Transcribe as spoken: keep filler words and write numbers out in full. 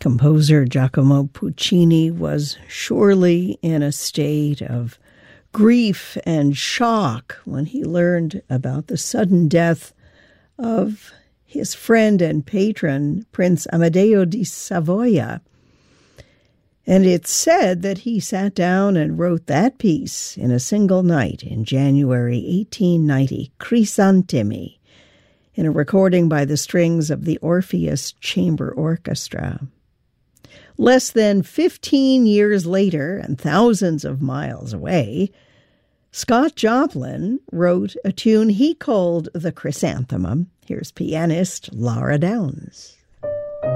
Composer Giacomo Puccini was surely in a state of grief and shock when he learned about the sudden death of his friend and patron, Prince Amadeo di Savoia. And it's said that he sat down and wrote that piece in a single night in January eighteen ninety, Crisantemi, in a recording by the strings of the Orpheus Chamber Orchestra. Less than fifteen years later, and thousands of miles away, Scott Joplin wrote a tune he called the Chrysanthemum. Here's pianist Laura Downs.